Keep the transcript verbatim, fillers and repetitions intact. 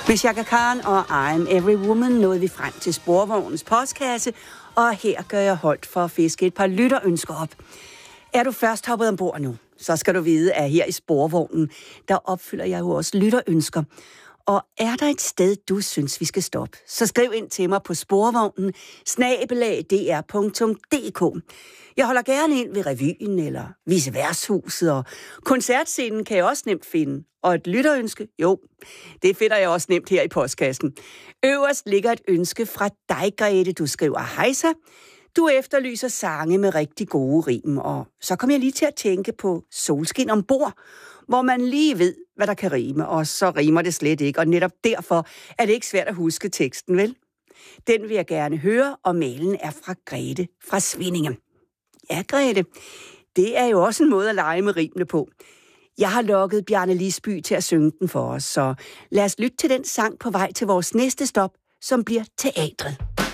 Chaka Khan og I'm Every Woman nåede vi frem til Sporvognens postkasse, og her gør jeg holdt for at fiske et par lytterønsker op. Er du først hoppet ombord nu, så skal du vide, at her i Sporvognen, der opfylder jeg jo også lytterønsker. Og er der et sted, du synes, vi skal stoppe, så skriv ind til mig på sporvognen snabel-a d r punktum d k. Jeg holder gerne ind ved revyen eller Vise Værtshuset, og koncertscenen kan jeg også nemt finde. Og et lytterønske, jo, det finder jeg også nemt her i postkassen. Øverst ligger et ønske fra dig, Grete. Du skriver, hejsa. Du efterlyser sange med rigtig gode rim, og så kom jeg lige til at tænke på Solskin ombord, hvor man lige ved, hvad der kan rime, og så rimer det slet ikke, og netop derfor er det ikke svært at huske teksten, vel? Den vil jeg gerne høre, og mailen er fra Grete fra Svindinge. Ja, Grete, det er jo også en måde at lege med rimene på. Jeg har lokket Bjarne Lisby til at synge den for os, så lad os lytte til den sang på vej til vores næste stop, som bliver teatret.